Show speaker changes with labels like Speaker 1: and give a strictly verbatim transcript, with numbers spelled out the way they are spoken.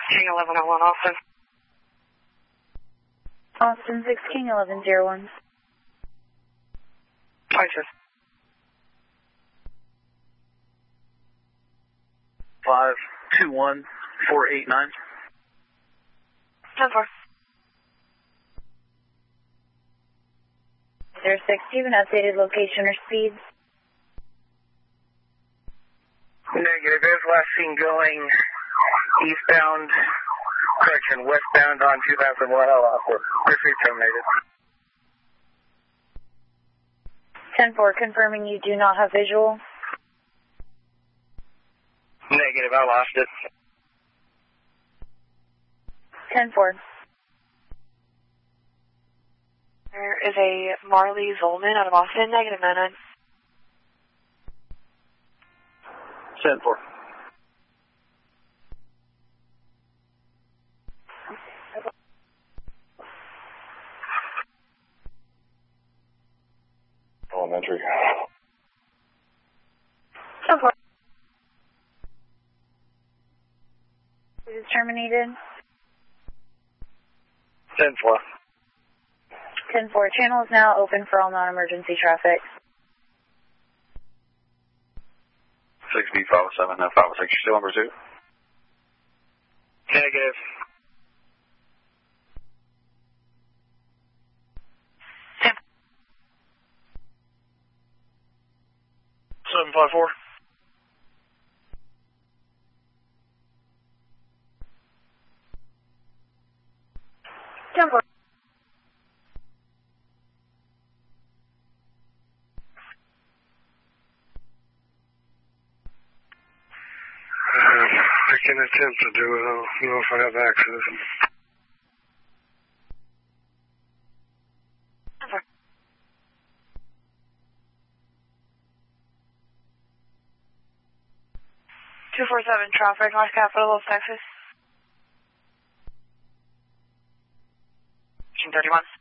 Speaker 1: King eleven oh one, Austin.
Speaker 2: Austin six, King eleven oh one.
Speaker 1: Isis.
Speaker 3: five two one four eight nine.
Speaker 1: ten four.
Speaker 2: zero six, do you have an updated location or speed?
Speaker 3: Negative. There's last seen going eastbound, correction, westbound on two thousand one L offer. Pursuit terminated.
Speaker 2: ten four, confirming you do not have visual.
Speaker 3: Negative. I lost it.
Speaker 2: ten four.
Speaker 1: There is a Marley Zolman out of Austin, negative nine nine.
Speaker 3: ten four. Elementary.
Speaker 2: ten four. It is terminated.
Speaker 3: ten four.
Speaker 2: ten four, channel is now open for all non-emergency traffic.
Speaker 3: six B five oh seven, five oh six, you still on pursuit? Negative. seven five four.
Speaker 2: ten four.
Speaker 4: I can attempt to do it. I don't know if I have access.
Speaker 1: two four seven traffic, North Capitol of Texas. thirty-one.